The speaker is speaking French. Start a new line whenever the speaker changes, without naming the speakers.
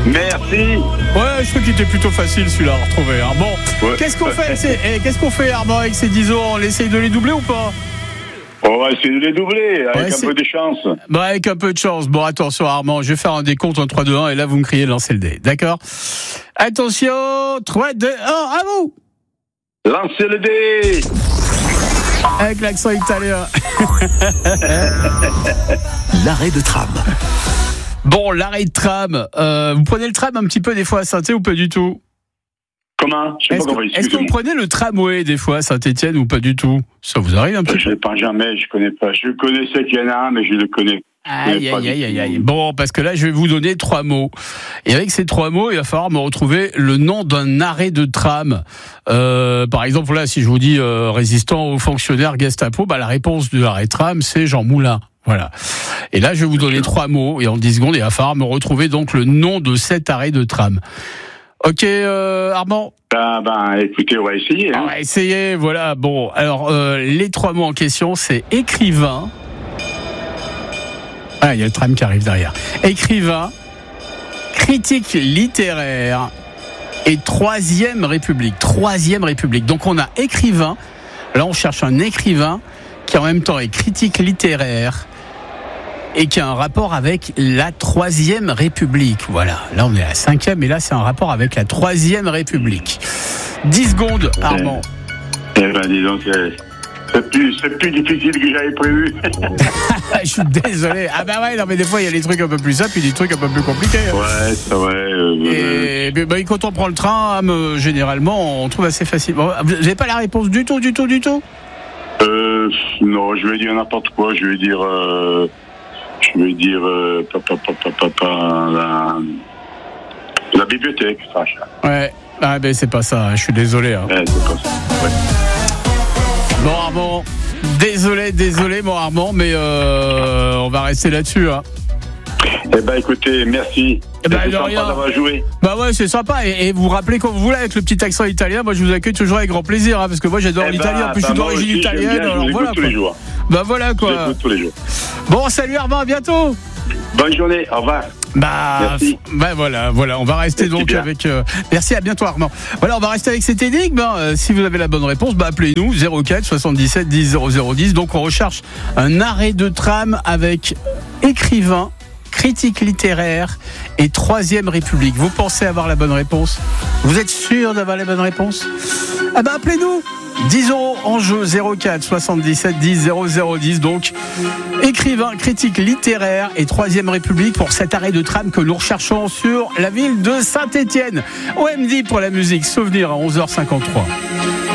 Merci.
Ouais, je trouve qu'il était plutôt facile celui-là à retrouver. Hein. Bon,
Ouais.
qu'est-ce qu'on fait Armand avec ces 10 euros? On essaye de les doubler ou pas?
On va essayer de les doubler avec
Ouais,
un peu de chance.
Bah, avec un peu de chance. Bon, attention Armand, je vais faire un décompte en 3, 2, 1 et là vous me criez lancer le dé. D'accord? Attention, 3, 2, 1, à vous!
Lancez le dé.
Avec l'accent italien.
L'arrêt de tram.
Bon, l'arrêt de tram. Vous prenez le tram un petit peu des fois à Saint-Étienne ou pas du tout?
Comment? Je sais pas compris.
Est-ce que vous prenez le tramway des fois à Saint-Étienne ou pas du tout? Ça vous arrive un petit peu?
Je ne prends jamais, je connais pas. Je connaissais qu'il y en a un, mais je le connais.
Aïe. Bon, parce que là, je vais vous donner 3 mots. Et avec ces 3 mots, il va falloir me retrouver le nom d'un arrêt de tram. Par exemple, là, si je vous dis résistant aux fonctionnaires Gestapo, bah, la réponse de l'arrêt de tram, c'est Jean Moulin. Voilà. Et là, je vais vous donner 3 mots. Et en 10 secondes, il va falloir me retrouver donc le nom de cet arrêt de tram. Ok, Armand?
Écoutez, on va essayer. Hein.
On va essayer, voilà. Bon, alors, les 3 mots en question, c'est écrivain. Ah, il y a le tram qui arrive derrière. Écrivain, critique littéraire et Troisième République. Troisième République. Donc on a écrivain. Là, on cherche un écrivain qui en même temps est critique littéraire et qui a un rapport avec la Troisième République. Voilà. Là, on est à la 5e et là, c'est un rapport avec la Troisième République. 10 secondes, Armand.
Dis donc, c'est plus difficile que j'avais prévu.
Je suis désolé. Ah bah ouais, non mais des fois il y a des trucs un peu plus simples et des trucs un peu plus compliqués.
Ouais, c'est vrai.
Et quand on prend le train, généralement on trouve assez facilement. Vous n'avez pas la réponse du tout?
Non, je vais dire n'importe quoi. Je vais dire la bibliothèque, Sacha.
Ouais. Ah ben c'est pas ça. Je suis désolé. Hein.
Ouais, c'est pas ça. Ouais.
Bon Armand, désolé mon Armand, mais on va rester là-dessus. Hein.
Eh ben écoutez, merci.
C'est
sympa
rien.
d'avoir joué.
Bah ouais, c'est sympa. Et vous vous rappelez quand vous voulez avec le petit accent italien. Moi je vous accueille toujours avec grand plaisir, hein, parce que moi j'adore l'italien. En plus je suis d'origine italienne. Alors voilà.
Tous les jours.
Bah voilà quoi.
Je l'écoute tous les jours.
Bon, salut Armand, à bientôt.
Bonne journée, au revoir.
Merci. Bah voilà, on va rester donc avec. Merci, à bientôt Armand. Voilà, on va rester avec cette énigme. Si vous avez la bonne réponse, appelez-nous 04 77 10 0010. Donc on recherche un arrêt de tram avec écrivain, critique littéraire et Troisième République. Vous pensez avoir la bonne réponse? Vous êtes sûr d'avoir la bonne réponse? Ah bah appelez-nous. 10 euros en jeu, 04 77 10 0010. Donc, écrivain, critique littéraire et Troisième République pour cet arrêt de tram que nous recherchons sur la ville de Saint-Étienne. OMD pour la musique, souvenir à 11h53.